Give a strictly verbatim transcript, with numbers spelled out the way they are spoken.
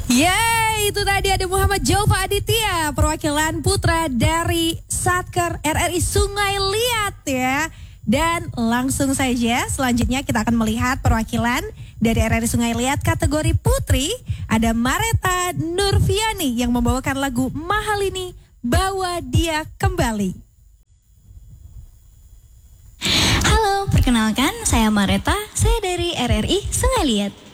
Yeay, itu tadi ada Muhammad Jova Aditya, perwakilan putra dari Satker R R I Sungai Liat ya. Dan langsung saja selanjutnya kita akan melihat perwakilan dari R R I Sungai Liat kategori putri. Ada Mareta Nurfiani yang membawakan lagu Mahal Ini, Bawa Dia Kembali. Halo, perkenalkan saya Mareta, saya dari R R I Sungai Liat.